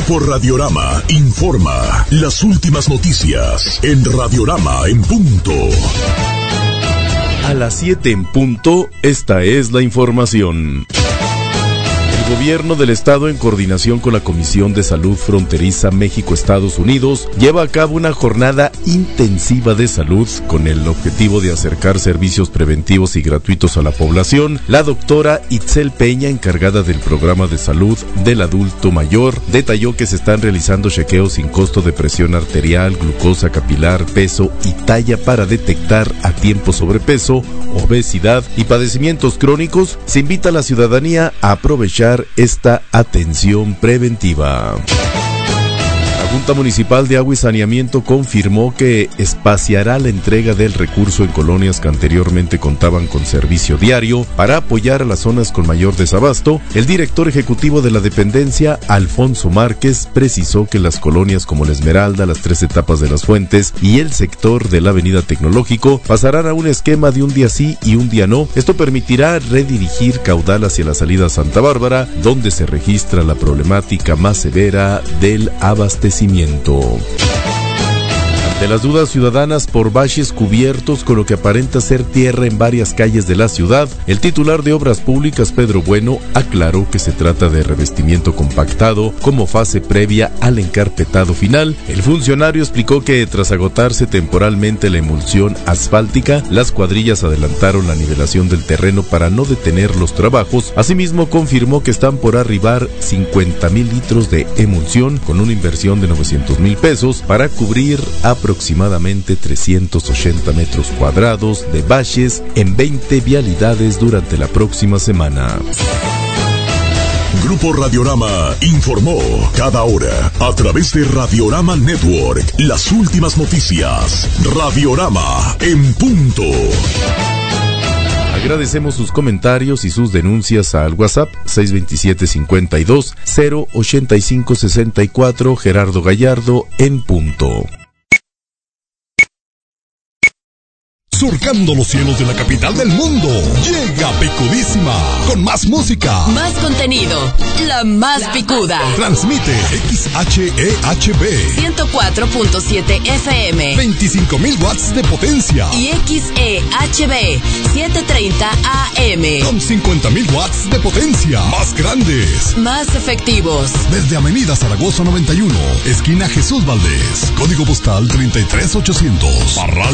Grupo Radiorama informa las últimas noticias en Radiorama en punto. A las 7 en punto, esta es la información. El gobierno del estado, en coordinación con la Comisión de Salud Fronteriza México-Estados Unidos, lleva a cabo una jornada intensiva de salud con el objetivo de acercar servicios preventivos y gratuitos a la población. La doctora Itzel Peña, encargada del programa de salud del adulto mayor, detalló que se están realizando chequeos sin costo de presión arterial, glucosa capilar, peso y talla para detectar a tiempo sobrepeso, obesidad y padecimientos crónicos. Se invita a la ciudadanía a aprovechar esta atención preventiva. La Junta Municipal de Agua y Saneamiento confirmó que espaciará la entrega del recurso en colonias que anteriormente contaban con servicio diario para apoyar a las zonas con mayor desabasto. El director ejecutivo de la dependencia, Alfonso Márquez, precisó que las colonias como La Esmeralda, las 3 etapas de Las Fuentes y el sector de la Avenida Tecnológico pasarán a un esquema de un día sí y un día no. Esto permitirá redirigir caudal hacia la salida Santa Bárbara, donde se registra la problemática más severa del abastecimiento. Ante las dudas ciudadanas por baches cubiertos con lo que aparenta ser tierra en varias calles de la ciudad, el titular de Obras Públicas, Pedro Bueno, aclaró que se trata de revestimiento compactado como fase previa al encarpetado final. El funcionario explicó que tras agotarse temporalmente la emulsión asfáltica, las cuadrillas adelantaron la nivelación del terreno para no detener los trabajos. Asimismo, confirmó que están por arribar 50,000 litros de emulsión con una inversión de 900,000 pesos para cubrir aproximadamente 380 metros cuadrados de baches en 20 vialidades durante la próxima semana. Grupo Radiorama informó cada hora a través de Radiorama Network las últimas noticias. Radiorama en punto. Agradecemos sus comentarios y sus denuncias al WhatsApp 627-52-085-64. Gerardo Gallardo en punto. Surcando los cielos de la capital del mundo, llega Picudísima, con más música, más contenido, la más picuda. Transmite XHEHB 104.7 FM, 25,000 watts de potencia, y XEHB 730 AM, con 50,000 watts de potencia, más grandes, más efectivos. Desde Avenida Zaragoza 91, esquina Jesús Valdés, código postal 33800, Parral